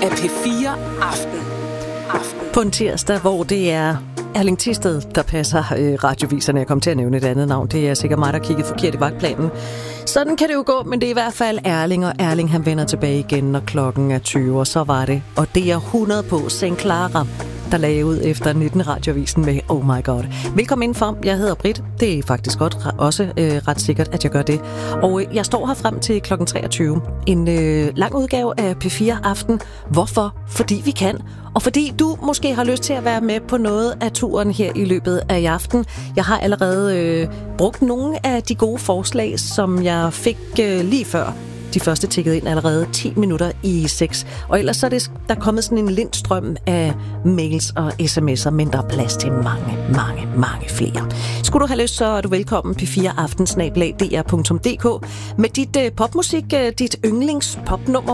af P4 Aften. På en tirsdag, hvor det er Erling Thisted, der passer radioviserne. Jeg kom til at nævne et andet navn. Det er sikkert mig, der kiggede forkert i vagtplanen. Sådan kan det jo gå, men det er i hvert fald Erling, og Erling han vender tilbage igen, når klokken er 20, og så var det. Og det er 100 på St. Clara, der lagde ud efter 19 radiovisen med Oh My God. Velkommen indenfor. Jeg hedder Britt. Det er faktisk også ret sikkert, at jeg gør det. Og jeg står her frem til klokken 23. En lang udgave af P4 Aften. Hvorfor? Fordi vi kan. Og fordi du måske har lyst til at være med på noget af turen her i løbet af i aften. Jeg har allerede brugt nogle af de gode forslag, som jeg fik lige før. De første tikkede ind allerede 10 minutter i 6. Og ellers så er der kommet sådan en lindstrøm af mails og sms'er, men der er plads til mange flere. Skulle du have lyst, så er du velkommen P4aften@dr.dk med dit popmusik, dit yndlingspopnummer